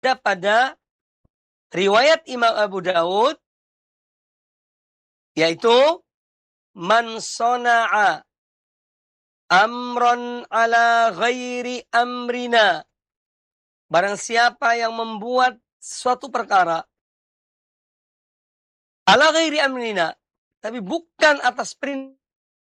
pada riwayat Imam Abu Daud, yaitu man sona'a amron ala ghairi amrina. Barang siapa yang membuat suatu perkara ala ghairi amrina, tapi bukan atas perintah